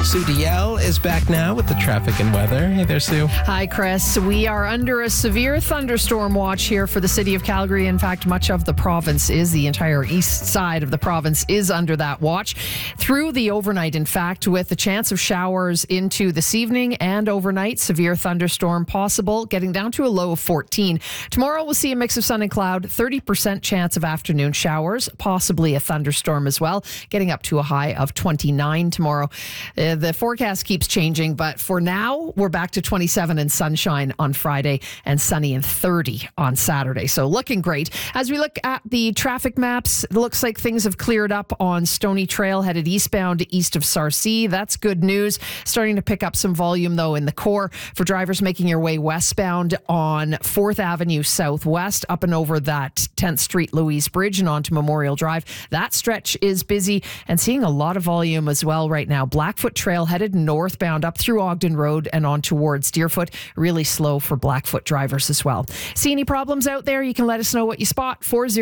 Sue DL is back now with the traffic and weather. Hey there, Sue. Hi, Chris. We are under a severe thunderstorm watch here for the city of Calgary. In fact, much of the province is, the entire east side of the province is under that watch through the overnight. In fact, with the chance of showers into this evening and overnight, severe thunderstorm possible, getting down to a low of 14. Tomorrow, we'll see a mix of sun and cloud, 30% chance of afternoon showers, possibly a thunderstorm as well, getting up to a high of 29 tomorrow. The forecast keeps changing, but for now, we're back to 27 and sunshine on Friday and sunny and 30 on Saturday. So looking great. As we look at the traffic maps, it looks like things have cleared up on Stony Trail headed eastbound east of Sarcee. That's good news. Starting to pick up some volume, though, in the core for drivers making your way westbound on 4th Avenue Southwest, up and over that 10th Street Louise Bridge and onto Memorial Drive. That stretch is busy and seeing a lot of volume as well right now. Blackfoot Trail headed northbound up through Ogden Road and on towards Deerfoot. Really slow for Blackfoot drivers as well. See any problems out there? You can let us know what you spot.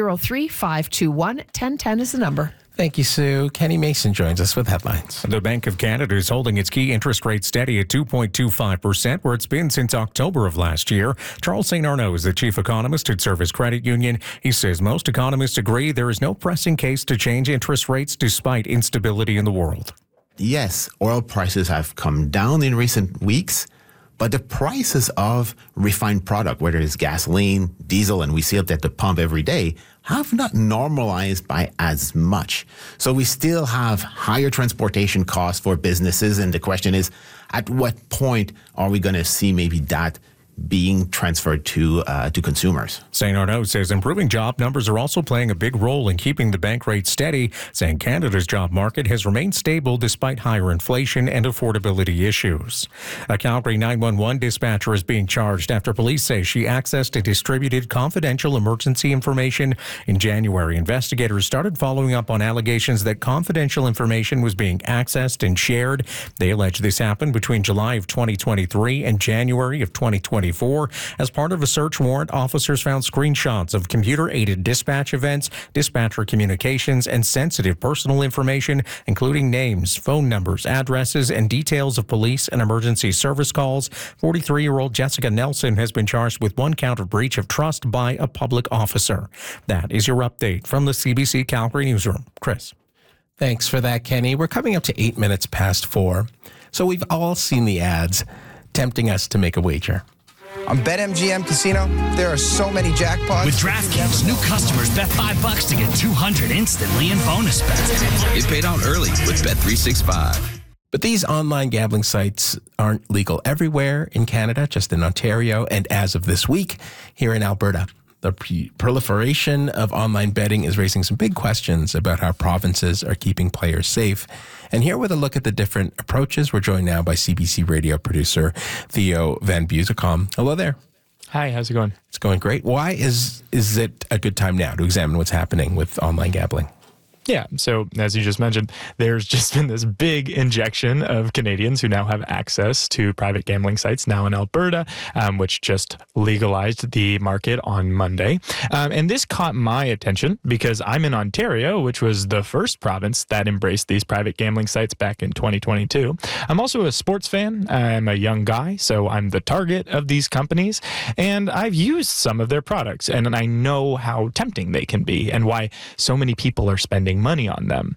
403-521-1010 is the number. Thank you, Sue. Kenny Mason joins us with headlines. The Bank of Canada is holding its key interest rate steady at 2.25%, where it's been since October of last year. Charles St. Arnaud is the chief economist at Service Credit Union. He says most economists agree there is no pressing case to change interest rates despite instability in the world. Yes, oil prices have come down in recent weeks, but the prices of refined product, whether it's gasoline, diesel, and we see it at the pump every day, have not normalized by as much. So we still have higher transportation costs for businesses, and the question is, at what point are we going to see maybe that being transferred to consumers? St. Arnaud says improving job numbers are also playing a big role in keeping the bank rate steady, saying Canada's job market has remained stable despite higher inflation and affordability issues. A Calgary 911 dispatcher is being charged after police say she accessed and distributed confidential emergency information. In January, investigators started following up on allegations that confidential information was being accessed and shared. They allege this happened between July of 2023 and January of 2024. As part of a search warrant, officers found screenshots of computer-aided dispatch events, dispatcher communications, and sensitive personal information, including names, phone numbers, addresses, and details of police and emergency service calls. 43-year-old Jessica Nelson has been charged with one count of breach of trust by a public officer. That is your update from the CBC Calgary Newsroom. Chris. Thanks for that, Kenny. We're coming up to 8 minutes past 4. So we've all seen the ads tempting us to make a wager. On BetMGM Casino, there are so many jackpots. With DraftKings, new customers bet $5 to get $200 instantly in bonus bets. Get paid out early with Bet365. But these online gambling sites aren't legal everywhere in Canada, just in Ontario, and as of this week, here in Alberta. The proliferation of online betting is raising some big questions about how provinces are keeping players safe. And here with a look at the different approaches, we're joined now by CBC radio producer Theo Van Buzekom. Hello there. Hi, how's it going? It's going great. Why is it a good time now to examine what's happening with online gambling? Yeah, so as you just mentioned, there's just been this big injection of Canadians who now have access to private gambling sites now in Alberta, which just legalized the market on Monday. And this caught my attention because I'm in Ontario, which was the first province that embraced these private gambling sites back in 2022. I'm also a sports fan. I'm a young guy, so I'm the target of these companies. And I've used some of their products, and I know how tempting they can be and why so many people are spending money on them.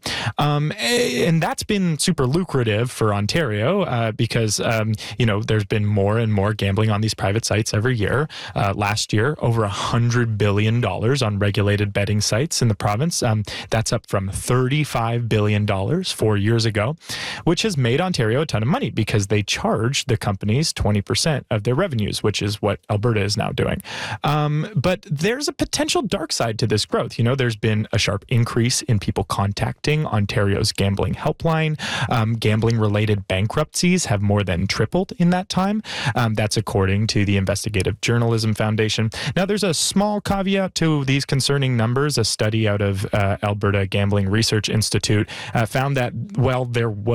And that's been super lucrative for Ontario because, there's been more and more gambling on these private sites every year. Last year, over $100 billion on regulated betting sites in the province. That's up from $35 billion 4 years ago, which has made Ontario a ton of money because they charge the companies 20% of their revenues, which is what Alberta is now doing. But there's a potential dark side to this growth. There's been a sharp increase in people contacting Ontario's gambling helpline. Gambling-related bankruptcies have more than tripled in that time. That's according to the Investigative Journalism Foundation. Now, there's a small caveat to these concerning numbers. A study out of Alberta Gambling Research Institute found that, there was